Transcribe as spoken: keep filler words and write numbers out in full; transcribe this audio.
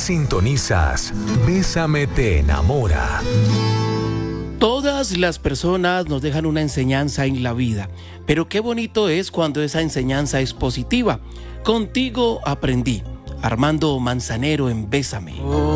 Sintonizas Bésame te enamora. Todas las personas nos dejan una enseñanza en la vida, pero qué bonito es cuando esa enseñanza es positiva. Contigo aprendí. Armando Manzanero en Bésame.